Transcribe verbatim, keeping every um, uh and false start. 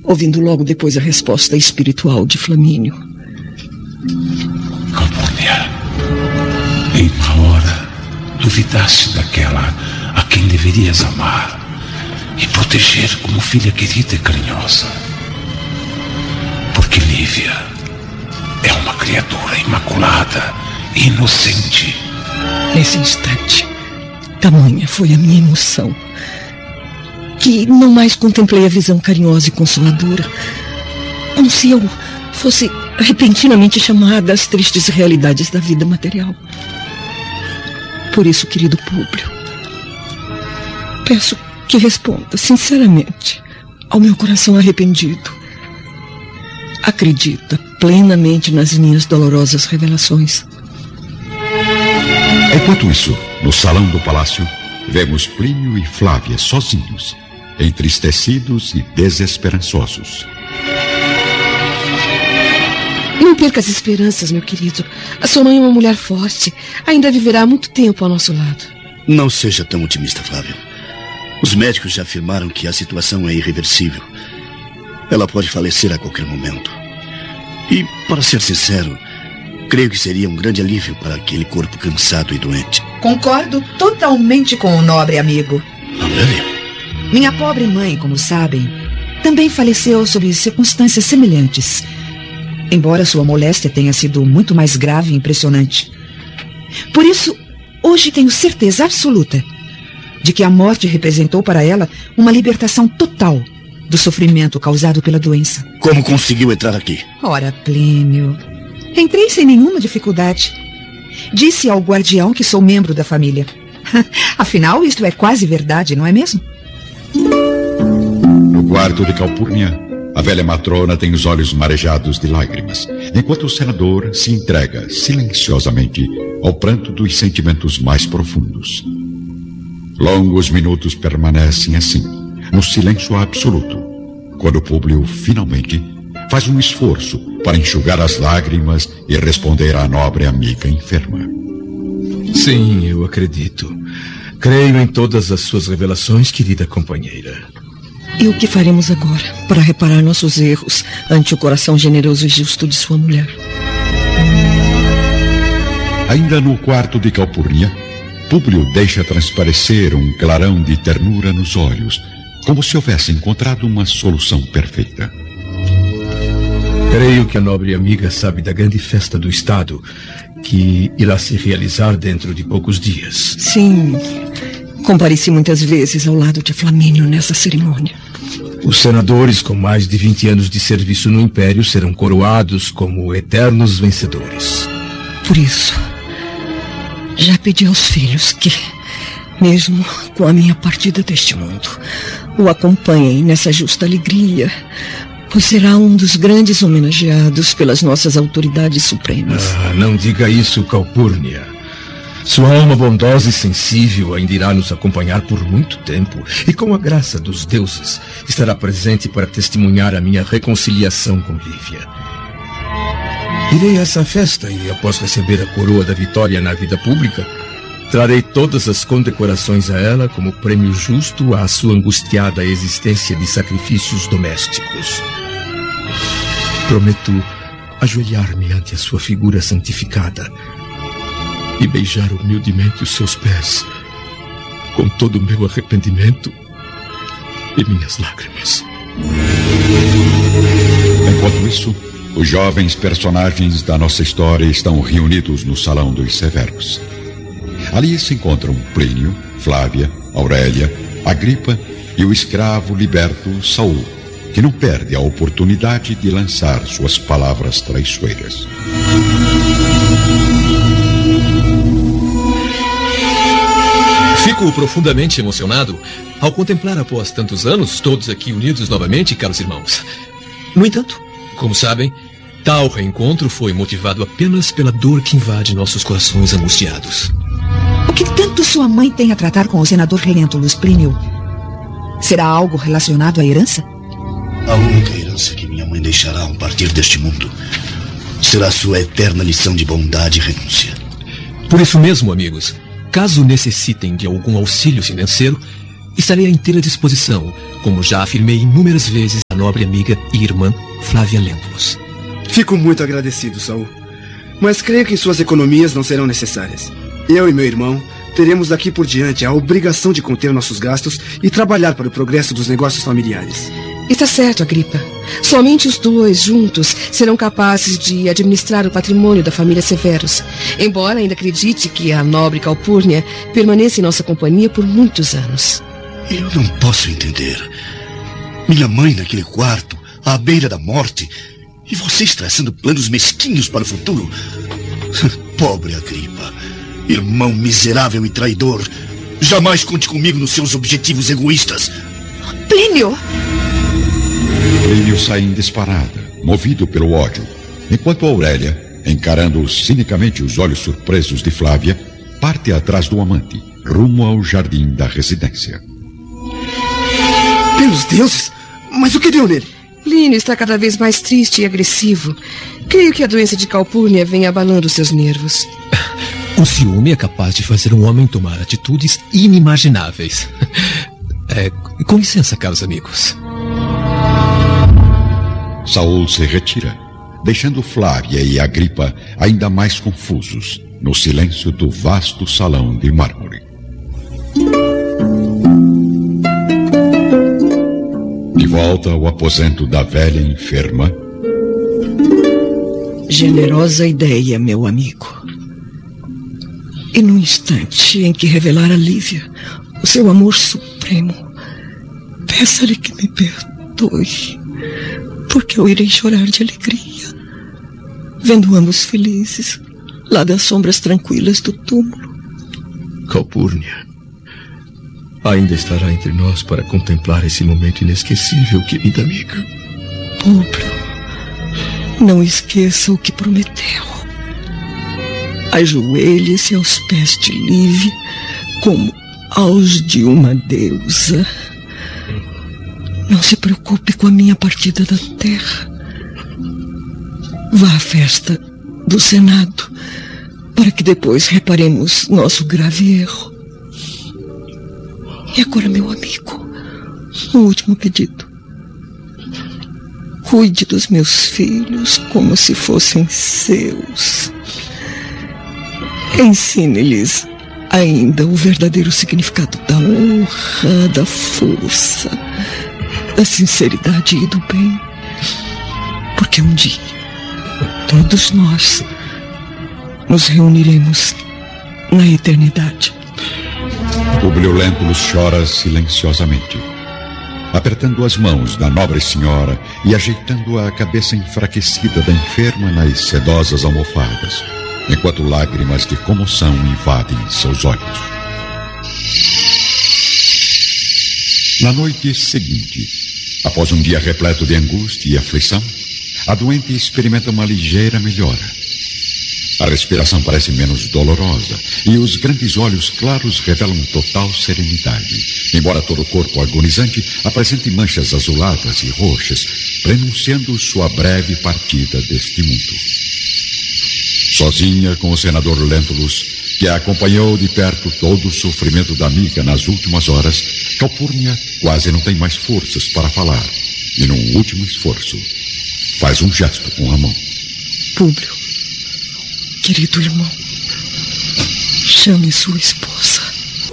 ouvindo logo depois a resposta espiritual de Flamínio. Calpurnia, em uma hora duvidaste daquela a quem deverias amar e proteger como filha querida e carinhosa. Porque Lívia é uma criatura imaculada e inocente. Nesse instante, tamanha foi a minha emoção, que não mais contemplei a visão carinhosa e consoladora, como se eu fosse repentinamente chamada às tristes realidades da vida material. Por isso, querido Públio, peço que responda sinceramente ao meu coração arrependido. Acredita plenamente nas minhas dolorosas revelações. Enquanto isso, no salão do palácio, vemos Plínio e Flávia sozinhos, entristecidos e desesperançosos. Não perca as esperanças, meu querido. A sua mãe é uma mulher forte. Ainda viverá muito tempo ao nosso lado. Não seja tão otimista, Flávia. Os médicos já afirmaram que a situação é irreversível. Ela pode falecer a qualquer momento. E, para ser sincero, creio que seria um grande alívio para aquele corpo cansado e doente. Concordo totalmente com o nobre amigo. Aurélia? Minha pobre mãe, como sabem, também faleceu sob circunstâncias semelhantes. Embora sua moléstia tenha sido muito mais grave e impressionante. Por isso, hoje tenho certeza absoluta de que a morte representou para ela uma libertação total do sofrimento causado pela doença. Como conseguiu entrar aqui? Ora, Plínio, entrei sem nenhuma dificuldade. Disse ao guardião que sou membro da família. Afinal, isto é quase verdade, não é mesmo? No quarto de Calpurnia, a velha matrona tem os olhos marejados de lágrimas, enquanto o senador se entrega silenciosamente ao pranto dos sentimentos mais profundos. Longos minutos permanecem assim, no silêncio absoluto, quando Públio finalmente faz um esforço para enxugar as lágrimas e responder à nobre amiga enferma. Sim, eu acredito. Creio em todas as suas revelações, querida companheira. E o que faremos agora para reparar nossos erros ante o coração generoso e justo de sua mulher? Ainda no quarto de Calpurnia, Públio deixa transparecer um clarão de ternura nos olhos, como se houvesse encontrado uma solução perfeita. Creio que a nobre amiga sabe da grande festa do Estado, que irá se realizar dentro de poucos dias. Sim, compareci muitas vezes ao lado de Flamínio nessa cerimônia. Os senadores com mais de vinte anos de serviço no Império serão coroados como eternos vencedores. Por isso, já pedi aos filhos que, mesmo com a minha partida deste mundo, o acompanhem nessa justa alegria, pois será um dos grandes homenageados pelas nossas autoridades supremas. Ah, não diga isso, Calpurnia. Sua alma bondosa e sensível ainda irá nos acompanhar por muito tempo e, com a graça dos deuses, estará presente para testemunhar a minha reconciliação com Lívia. Irei a essa festa e, após receber a coroa da vitória na vida pública, trarei todas as condecorações a ela como prêmio justo à sua angustiada existência de sacrifícios domésticos. Prometo ajoelhar-me ante a sua figura santificada e beijar humildemente os seus pés, com todo o meu arrependimento e minhas lágrimas. Enquanto isso, os jovens personagens da nossa história estão reunidos no Salão dos Severos. Ali se encontram Plínio, Flávia, Aurélia, Agripa e o escravo liberto Saul, que não perde a oportunidade de lançar suas palavras traiçoeiras. Fico profundamente emocionado ao contemplar, após tantos anos, todos aqui unidos novamente, caros irmãos. No entanto, como sabem, tal reencontro foi motivado apenas pela dor que invade nossos corações angustiados. O que tanto sua mãe tem a tratar com o senador Relentulus, Plínio? Será algo relacionado à herança? A única herança que minha mãe deixará ao partir deste mundo será sua eterna lição de bondade e renúncia. Por isso mesmo, amigos, caso necessitem de algum auxílio financeiro, estarei à inteira disposição, como já afirmei inúmeras vezes à nobre amiga e irmã Flávia Lentulus. Fico muito agradecido, Saul. Mas creio que suas economias não serão necessárias. Eu e meu irmão teremos daqui por diante a obrigação de conter nossos gastos e trabalhar para o progresso dos negócios familiares. Está certo, Agripa. Somente os dois, juntos, serão capazes de administrar o patrimônio da família Severus. Embora ainda acredite que a nobre Calpurnia permaneça em nossa companhia por muitos anos. Eu não posso entender. Minha mãe naquele quarto, à beira da morte, e vocês traçando planos mesquinhos para o futuro. Pobre Agripa, irmão miserável e traidor. Jamais conte comigo nos seus objetivos egoístas. Plínio! Plínio sai em disparada, movido pelo ódio, enquanto Aurélia, encarando cinicamente os olhos surpresos de Flávia, parte atrás do amante, rumo ao jardim da residência. Pelos deuses! Mas o que deu nele? Plínio está cada vez mais triste e agressivo. Creio que a doença de Calpurnia vem abalando seus nervos. O ciúme é capaz de fazer um homem tomar atitudes inimagináveis. É, com licença, caros amigos. Saul se retira, deixando Flávia e Agripa ainda mais confusos no silêncio do vasto salão de mármore. De volta ao aposento da velha enferma. Generosa ideia, meu amigo. E no instante em que revelar a Lívia o seu amor supremo, peça-lhe que me perdoe, porque eu irei chorar de alegria, vendo ambos felizes, lá das sombras tranquilas do túmulo. Calpurnia, ainda estará entre nós para contemplar esse momento inesquecível, querida amiga. Públio, não esqueça o que prometeu. Ajoelhe-se aos pés de Lívia como aos de uma deusa. Não se preocupe com a minha partida da terra. Vá à festa do Senado, para que depois reparemos nosso grave erro. E agora, meu amigo, um último pedido. Cuide dos meus filhos como se fossem seus. Ensine-lhes ainda o verdadeiro significado da honra, da força, da sinceridade e do bem. Porque um dia, todos nós nos reuniremos na eternidade. Públio Lentulus chora silenciosamente, apertando as mãos da nobre senhora e ajeitando a cabeça enfraquecida da enferma nas sedosas almofadas, enquanto lágrimas de comoção invadem seus olhos. Na noite seguinte, após um dia repleto de angústia e aflição, a doente experimenta uma ligeira melhora. A respiração parece menos dolorosa e os grandes olhos claros revelam total serenidade, embora todo o corpo agonizante apresente manchas azuladas e roxas, prenunciando sua breve partida deste mundo. Sozinha com o senador Lentulus, que a acompanhou de perto todo o sofrimento da amiga nas últimas horas, Calpurnia quase não tem mais forças para falar, e num último esforço, faz um gesto com a mão. Públio, querido irmão, chame sua esposa.